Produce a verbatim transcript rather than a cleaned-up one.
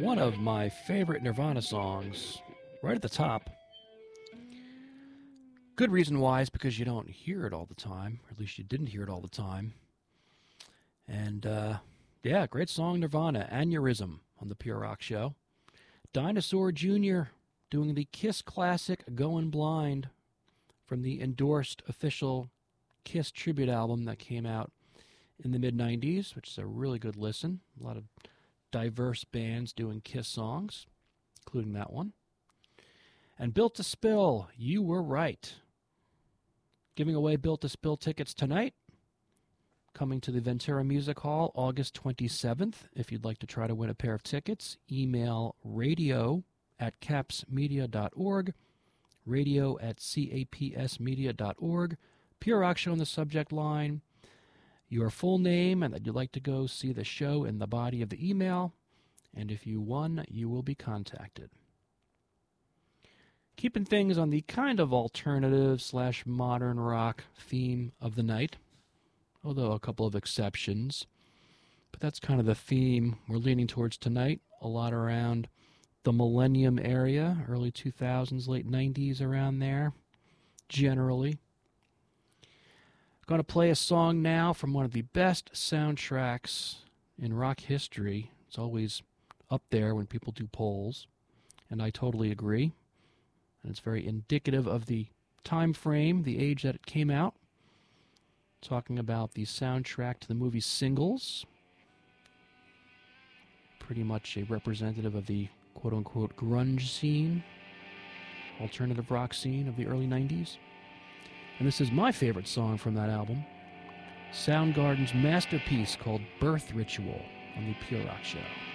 one of my favorite Nirvana songs, right at the top. Good reason why is because you don't hear it all the time, or at least you didn't hear it all the time. And, uh, yeah, great song, Nirvana, Aneurysm on the Pure Rock Show. Dinosaur Junior doing the Kiss classic Goin' Blind from the endorsed official Kiss tribute album that came out in the mid nineties, which is a really good listen. A lot of diverse bands doing Kiss songs, including that one. And Built to Spill, You Were Right. Giving away Built to Spill tickets tonight. Coming to the Ventura Music Hall August twenty-seventh. If you'd like to try to win a pair of tickets, email radio at capsmedia dot org, radio at capsmedia dot org, Pure Rock Show in the subject line, your full name, and that you'd like to go see the show in the body of the email. And if you won, you will be contacted. Keeping things on the kind of alternative slash modern rock theme of the night, although a couple of exceptions. But that's kind of the theme we're leaning towards tonight, a lot around the millennium area, early two thousands, late nineties, around there, generally. I'm going to play a song now from one of the best soundtracks in rock history. It's always up there when people do polls, and I totally agree. And it's very indicative of the time frame, the age that it came out. Talking about the soundtrack to the movie Singles. Pretty much a representative of the quote-unquote grunge scene, alternative rock scene of the early nineties. And this is my favorite song from that album, Soundgarden's masterpiece called Birth Ritual on the Pure Rock Show.